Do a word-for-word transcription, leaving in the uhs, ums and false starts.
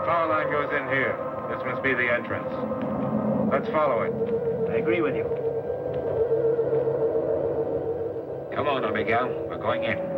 power line goes in here. This must be the entrance. Let's follow it. I agree with you. Come on, Miguel. We're going in.